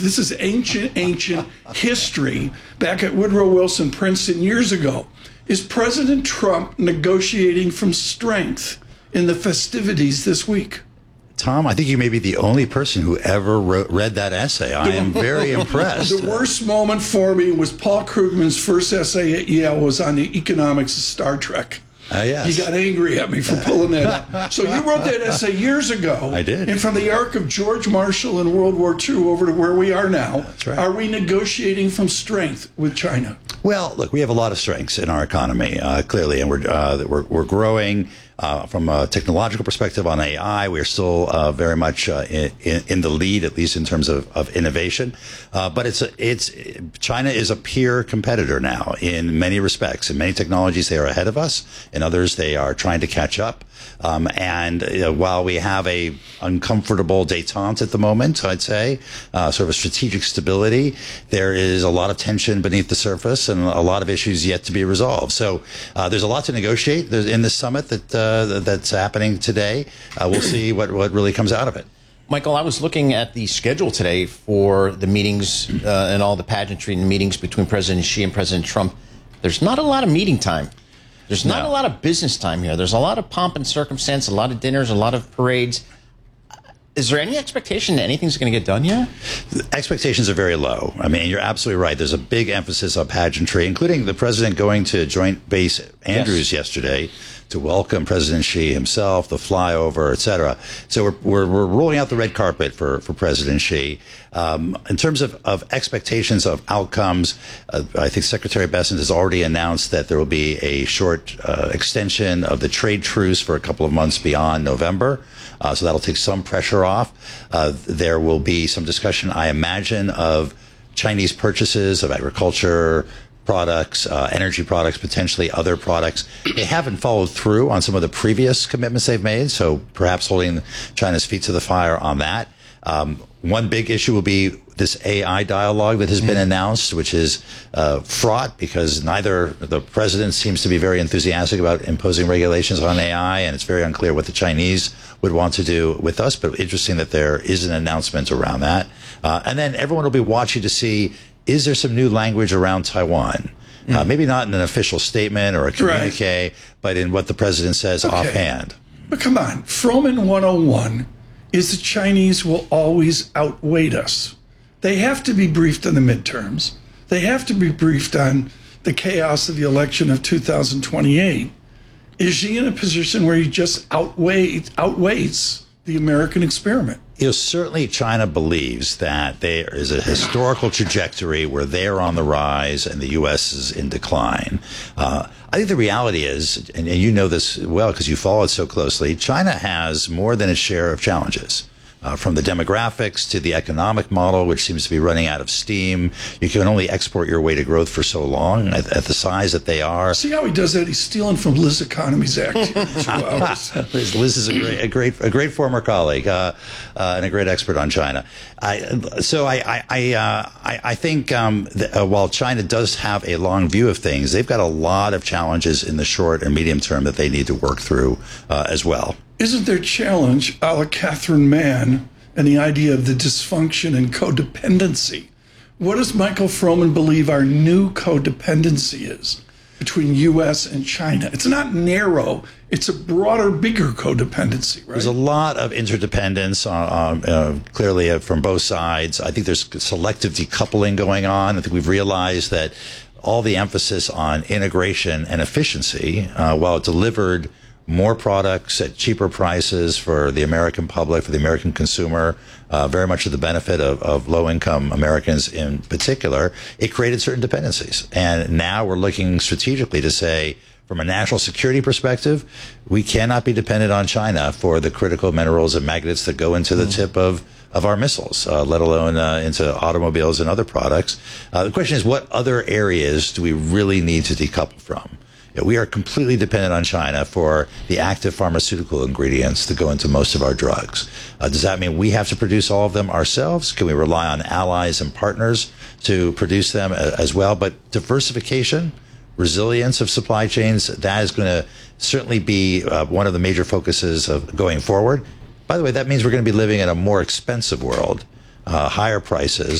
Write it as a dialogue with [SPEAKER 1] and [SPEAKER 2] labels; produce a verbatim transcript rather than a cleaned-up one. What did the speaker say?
[SPEAKER 1] This is ancient, ancient history back at Woodrow Wilson Princeton years ago. Is President Trump negotiating from strength in the festivities this week?
[SPEAKER 2] Tom, I think you may be the only person who ever wrote, read that essay. I am very impressed.
[SPEAKER 1] The worst moment for me was Paul Krugman's first essay at Yale was on the economics of Star Trek.
[SPEAKER 2] Uh, yes.
[SPEAKER 1] He got angry at me for pulling that up. So you wrote that essay years ago.
[SPEAKER 2] I did.
[SPEAKER 1] And from the arc of George Marshall in World War Two over to where we are now,
[SPEAKER 2] That's right.
[SPEAKER 1] Are we negotiating from strength with China?
[SPEAKER 2] Well, look, we have a lot of strengths in our economy, uh, clearly, and we're, uh, we're, we're growing. Uh, from a technological perspective on A I, we're still uh, very much uh, in, in the lead, at least in terms of, of innovation. Uh, but it's a, it's China is a peer competitor now in many respects. In many technologies, they are ahead of us. In others, they are trying to catch up. Um, and you know, while we have a uncomfortable détente at the moment, I'd say, uh, sort of a strategic stability, there is a lot of tension beneath the surface and a lot of issues yet to be resolved. So uh, there's a lot to negotiate there's in this summit that uh, that's happening today. Uh, we'll see what, what really comes out of it.
[SPEAKER 3] Michael, I was looking at the schedule today for the meetings uh, and all the pageantry and meetings between President Xi and President Trump. There's not a lot of meeting time. There's not
[SPEAKER 2] No.
[SPEAKER 3] a lot of business time here. There's a lot of pomp and circumstance, a lot of dinners, a lot of parades. Is there any expectation that anything's going to get done yet?
[SPEAKER 2] Expectations are very low. I mean, you're absolutely right. There's a big emphasis on pageantry, including the president going to Joint Base Andrews
[SPEAKER 3] Yes.
[SPEAKER 2] yesterday to welcome President Xi himself, the flyover, et cetera. So we're, we're, we're rolling out the red carpet for, for President Xi. Um, in terms of, of expectations of outcomes, uh, I think Secretary Bessent has already announced that there will be a short uh, extension of the trade truce for a couple of months beyond November. Uh, so that'll take some pressure off. Uh, there will be some discussion, I imagine, of Chinese purchases of agriculture products, uh, energy products, potentially other products. They haven't followed through on some of the previous commitments they've made, so perhaps holding China's feet to the fire on that. Um, one big issue will be this A I dialogue that has been announced, which is uh, fraught because neither the president seems to be very enthusiastic about imposing regulations on A I, and it's very unclear what the Chinese would want to do with us. But interesting that there is an announcement around that. Uh, and then everyone will be watching to see, is there some new language around Taiwan? Mm. Uh, maybe not in an official statement or a communique, right, but in what the president says okay. offhand.
[SPEAKER 1] But come on, Froman one oh one is the Chinese will always outweigh us. They have to be briefed on the midterms. They have to be briefed on the chaos of the election of two thousand twenty-eight. Is Xi in a position where he just outweighs, outweighs the American experiment?
[SPEAKER 2] You know, certainly China believes that there is a historical trajectory where they're on the rise and the U S is in decline. Uh, I think the reality is, and, and you know this well because you follow it so closely, China has more than its share of challenges. Uh, from the demographics to the economic model, which seems to be running out of steam. You can only export your way to growth for so long at, at the size that they are.
[SPEAKER 1] See how he does that? He's stealing from Liz Economy's Act.
[SPEAKER 2] Liz, Liz is a great, a great, a great former colleague uh, uh, and a great expert on China. I, so I, I, I, uh, I, I think um, that, uh, while China does have a long view of things, they've got a lot of challenges in the short and medium term that they need to work through uh, as well.
[SPEAKER 1] Isn't there challenge a la Catherine Mann and the idea of the dysfunction and codependency? What does Michael Froman believe our new codependency is between U S and China? It's not narrow. It's a broader, bigger codependency, right?
[SPEAKER 2] There's a lot of interdependence, uh, uh, clearly uh, from both sides. I think there's selective decoupling going on. I think we've realized that all the emphasis on integration and efficiency, uh, while it delivered more products at cheaper prices for the American public, for the American consumer, uh, very much to the benefit of, of low-income Americans in particular, it created certain dependencies. And now we're looking strategically to say, from a national security perspective, we cannot be dependent on China for the critical minerals and magnets that go into the mm. tip of of our missiles, uh, let alone uh, into automobiles and other products. Uh, the question is, what other areas do we really need to decouple from? We are completely dependent on China for the active pharmaceutical ingredients that go into most of our drugs. Uh, does that mean we have to produce all of them ourselves? Can we rely on allies and partners to produce them as well? But diversification, resilience of supply chains, that is going to certainly be uh, one of the major focuses of going forward. By the way, that means we're going to be living in a more expensive world, uh, higher prices.